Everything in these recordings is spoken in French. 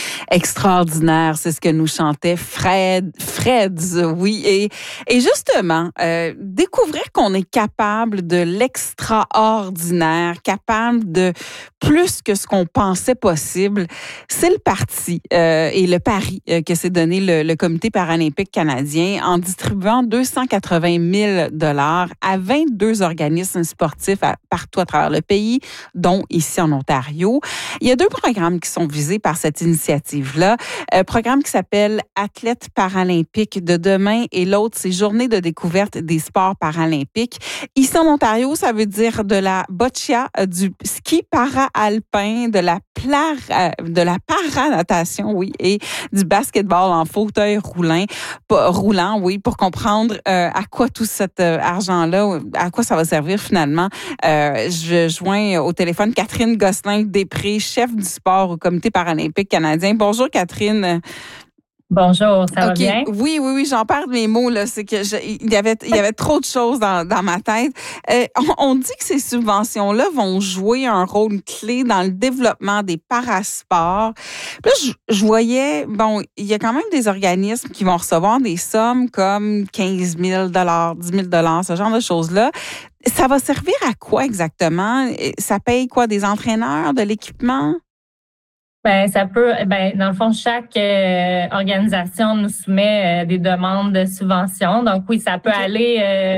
Extraordinaire, c'est ce que nous chantait Freds, oui. Et justement, découvrir qu'on est capable de l'extraordinaire, capable de plus que ce qu'on pensait possible, c'est le parti et le pari que s'est donné le Comité paralympique canadien en distribuant 280 000 $ à 22 organismes sportifs partout à travers le pays, dont ici en Ontario. Il y a 2 programmes qui sont visés par cette initiative-là. Un programme qui s'appelle Athlètes paralympiques de demain et l'autre, c'est Journée de découverte des sports paralympiques. Ici en Ontario, ça veut dire de la boccia, du ski para-alpin, de la paranatation, oui, et du basketball en fauteuil roulant, oui, pour comprendre à quoi tout cet argent-là, à quoi ça va servir finalement. Je joins au téléphone Catherine Gosselin-Després, chef du sport au Comité paralympique canadien. Bonjour Catherine. Bonjour, ça va bien? Oui, j'en perds mes mots là. C'est que il y avait trop de choses dans ma tête. On dit que ces subventions-là vont jouer un rôle clé dans le développement des parasports. Puis là, je voyais, bon, il y a quand même des organismes qui vont recevoir des sommes comme 15 000 $, 10 000 $, ce genre de choses-là. Ça va servir à quoi exactement? Ça paye quoi? Des entraîneurs, de l'équipement? Ça peut, dans le fond, chaque organisation nous soumet des demandes de subventions. Donc oui, ça peut aller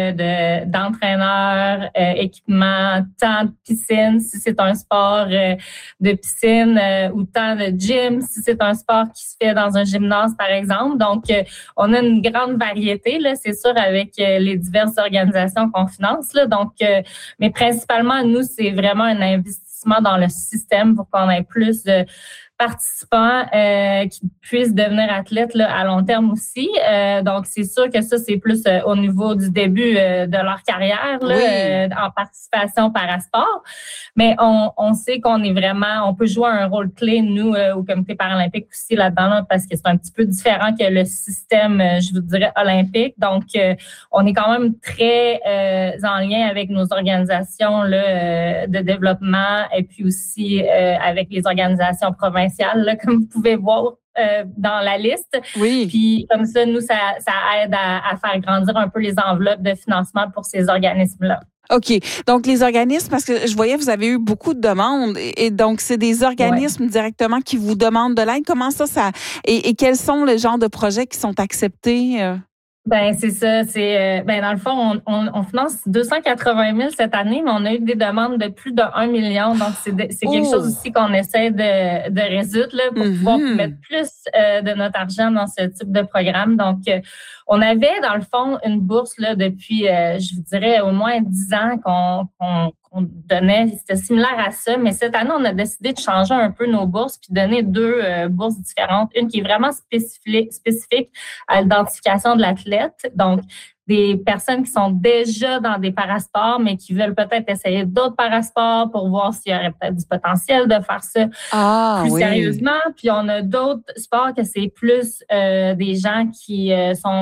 d'entraîneurs, équipements, temps de piscine si c'est un sport de piscine ou temps de gym si c'est un sport qui se fait dans un gymnase par exemple. Donc on a une grande variété là, c'est sûr avec les diverses organisations qu'on finance là. Donc mais principalement nous c'est vraiment un investissement dans le système pour qu'on ait plus de participants qui puissent devenir athlètes là, à long terme aussi. Donc, c'est sûr que ça, c'est plus au niveau du début de leur carrière là, en participation parasport. Mais on sait qu'on est vraiment, on peut jouer un rôle clé, nous, au Comité paralympique aussi là-dedans, là, parce que c'est un petit peu différent que le système, je vous dirais, olympique. Donc, on est quand même très en lien avec nos organisations là, de développement et puis aussi avec les organisations provinciales, là, comme vous pouvez voir dans la liste. Oui. Puis comme ça, nous, ça aide à faire grandir un peu les enveloppes de financement pour ces organismes-là. OK. Donc, les organismes, parce que je voyais, vous avez eu beaucoup de demandes et donc, c'est des organismes directement qui vous demandent de l'aide. Comment ça et quels sont les genres de projets qui sont acceptés? C'est ça. C'est dans le fond, on finance 280 000 cette année, mais on a eu des demandes de plus de 1 million. Donc, c'est quelque chose aussi qu'on essaie de résoudre là, pour pouvoir mettre plus de notre argent dans ce type de programme. Donc, on avait, dans le fond, une bourse là depuis, je vous dirais, au moins 10 ans qu'on donnait. C'était similaire à ça, mais cette année, on a décidé de changer un peu nos bourses puis donner 2 bourses différentes. Une qui est vraiment spécifique à l'identification de l'athlète. Donc, des personnes qui sont déjà dans des parasports, mais qui veulent peut-être essayer d'autres parasports pour voir s'il y aurait peut-être du potentiel de faire ça plus sérieusement. Puis on a d'autres sports que c'est plus des gens qui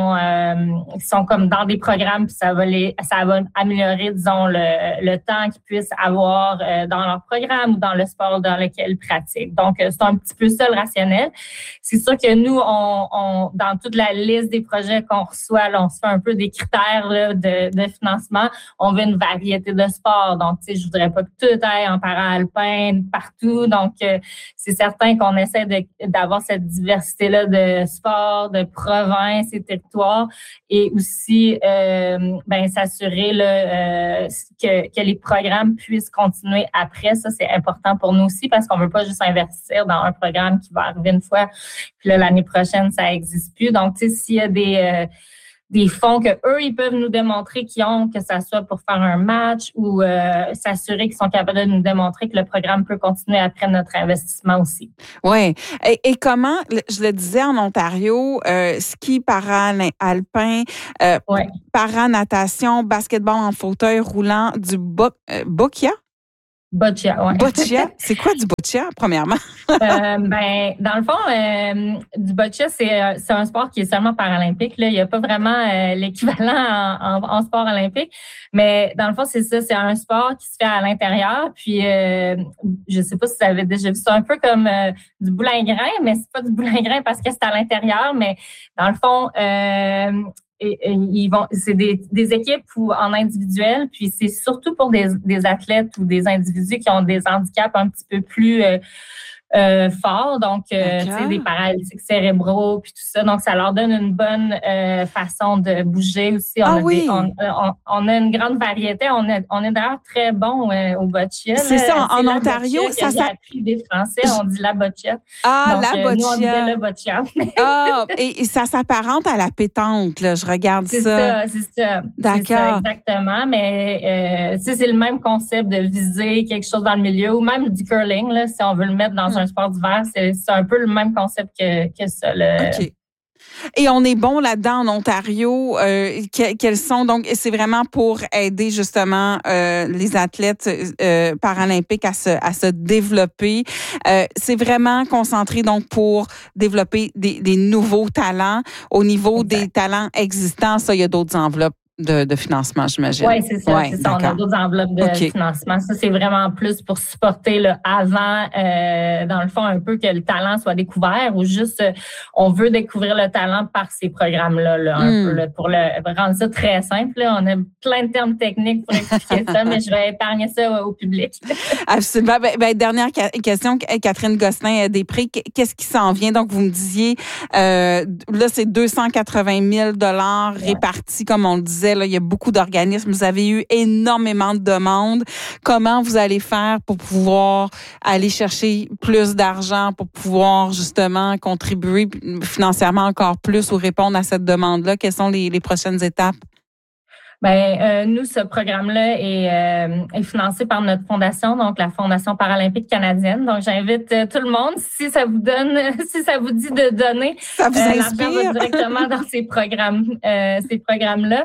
sont comme dans des programmes, puis ça va améliorer, disons, le temps qu'ils puissent avoir dans leur programme ou dans le sport dans lequel ils pratiquent. Donc, c'est un petit peu ça le rationnel. C'est sûr que nous, on dans toute la liste des projets qu'on reçoit, là, on se fait un peu des critères là, de financement. On veut une variété de sports. Donc, tu sais, je voudrais pas que tout aille en para-alpin partout. Donc, c'est certain qu'on essaie d'avoir cette diversité-là de sports, de provinces et territoires et aussi s'assurer là, que les programmes puissent continuer après. Ça, c'est important pour nous aussi parce qu'on veut pas juste investir dans un programme qui va arriver une fois, puis là, l'année prochaine, ça existe plus. Donc, tu sais, s'il y a des fonds que eux ils peuvent nous démontrer qu'ils ont, que ça soit pour faire un match ou s'assurer qu'ils sont capables de nous démontrer que le programme peut continuer après notre investissement aussi. Oui. Et comment, je le disais en Ontario, ski para-alpin, para-natation, basketball en fauteuil roulant, du boccia? Boccia, oui. Boccia? C'est quoi du boccia, premièrement? Dans le fond, du boccia, c'est un sport qui est seulement paralympique. Là. Il n'y a pas vraiment l'équivalent en sport olympique. Mais dans le fond, c'est ça. C'est un sport qui se fait à l'intérieur. Puis, je sais pas si vous avez déjà vu ça, un peu comme du boulingrin, mais c'est pas du boulingrin parce que c'est à l'intérieur. Mais dans le fond, c'est des équipes en individuel, puis c'est surtout pour des athlètes ou des individus qui ont des handicaps un petit peu plus forts, donc tu sais, des paralytiques cérébraux puis tout ça, donc ça leur donne une bonne façon de bouger aussi. On a une grande variété, on est d'ailleurs très bon au boccia. C'est ça, en Ontario, ça s'appuie des Français, on dit la boccia. Ah, donc, la boccia. Nous, on disait le boccia. Ah, et ça s'apparente à la pétanque, là, je regarde ça. C'est ça. D'accord. C'est ça, exactement, mais c'est le même concept de viser quelque chose dans le milieu, ou même du curling, là, si on veut le mettre dans un sport d'hiver, c'est un peu le même concept que ça. OK. Et on est bon là-dedans en Ontario. Quels sont donc, c'est vraiment pour aider justement les athlètes paralympiques à se développer. C'est vraiment concentré donc pour développer des nouveaux talents. Au niveau des talents existants, ça, il y a d'autres enveloppes de financement, j'imagine. Oui, c'est ça. Ouais, c'est ça. On a d'autres enveloppes de financement. Ça, c'est vraiment plus pour supporter avant, dans le fond, un peu que le talent soit découvert, ou juste on veut découvrir le talent par ces programmes-là, un peu, pour rendre ça très simple. Là. On a plein de termes techniques pour expliquer ça, mais je vais épargner ça au public. Absolument. Dernière question, Catherine Gosselin-Després, qu'est-ce qui s'en vient? Donc, vous me disiez, là, c'est 280 000 répartis, comme on le disait. Là, il y a beaucoup d'organismes. Vous avez eu énormément de demandes. Comment vous allez faire pour pouvoir aller chercher plus d'argent, pour pouvoir justement contribuer financièrement encore plus ou répondre à cette demande-là? Quelles sont les prochaines étapes? Nous, ce programme-là est financé par notre fondation, donc la Fondation paralympique canadienne. Donc, j'invite tout le monde, si ça vous dit de donner, ça vous inspire? L'argent va directement dans ces programmes-là.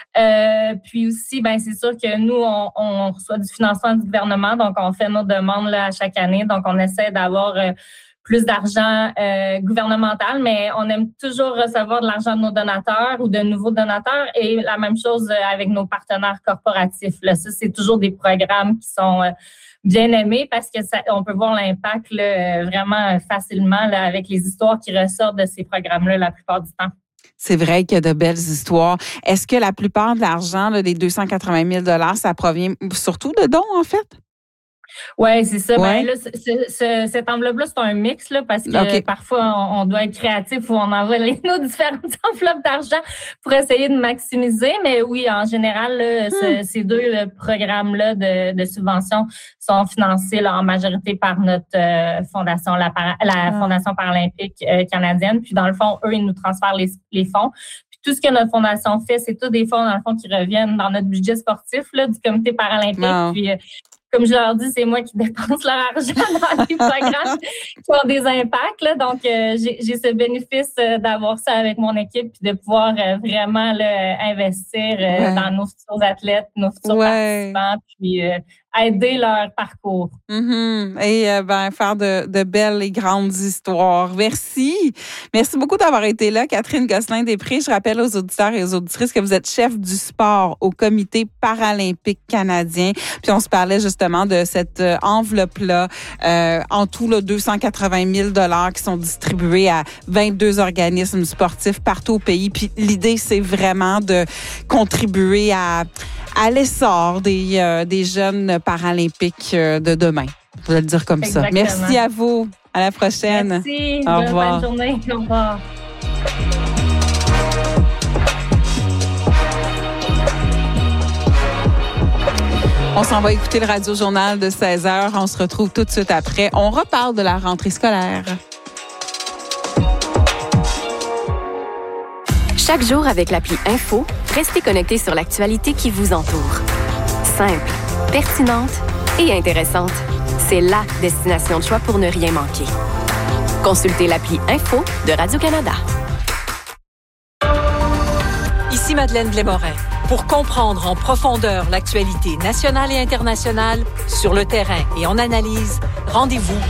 Puis aussi, c'est sûr que nous, on reçoit du financement du gouvernement, donc on fait nos demandes là à chaque année. Donc, on essaie d'avoir plus d'argent gouvernemental, mais on aime toujours recevoir de l'argent de nos donateurs ou de nouveaux donateurs, et la même chose avec nos partenaires corporatifs. Là, ça, c'est toujours des programmes qui sont bien aimés parce que on peut voir l'impact là, vraiment facilement là, avec les histoires qui ressortent de ces programmes-là la plupart du temps. C'est vrai qu'il y a de belles histoires. Est-ce que la plupart de l'argent, là, des 280 000 $, ça provient surtout de dons, en fait? Oui, c'est ça. Ouais. Là, cette enveloppe-là, c'est un mix là, parce que parfois, on doit être créatif ou on envoie nos différentes enveloppes d'argent pour essayer de maximiser. Mais oui, en général, là, ces deux programmes-là de subvention sont financés là, en majorité par notre fondation, la Fondation paralympique canadienne. Puis dans le fond, eux, ils nous transfèrent les fonds. Puis tout ce que notre fondation fait, c'est tous des fonds, dans le fond, qui reviennent dans notre budget sportif là, du comité paralympique. Wow. Puis comme je leur dis, c'est moi qui dépense leur argent dans les programmes qui ont des impacts. Là. Donc, j'ai ce bénéfice d'avoir ça avec mon équipe puis de pouvoir vraiment là, investir dans nos futurs athlètes, nos futurs participants, puis aider leur parcours. Mm-hmm. Et faire de belles et grandes histoires. Merci. Merci beaucoup d'avoir été là, Catherine Gosselin-Després. Je rappelle aux auditeurs et aux auditrices que vous êtes chef du sport au Comité paralympique canadien. Puis on se parlait justement de cette enveloppe-là. En tout, là, 280 000 $ qui sont distribués à 22 organismes sportifs partout au pays. Puis l'idée, c'est vraiment de contribuer à l'essor des jeunes paralympiques de demain. Je vais le dire comme ça. Merci à vous. À la prochaine. Merci. Au revoir. Bonne journée. Au revoir. On s'en va écouter le Radio-Journal de 16h. On se retrouve tout de suite après. On reparle de la rentrée scolaire. Chaque jour avec l'appli Info, restez connectés sur l'actualité qui vous entoure. Simple, pertinente et intéressante. C'est la destination de choix pour ne rien manquer. Consultez l'appli Info de Radio-Canada. Ici Madeleine Blais-Morin. Pour comprendre en profondeur l'actualité nationale et internationale, sur le terrain et en analyse, rendez-vous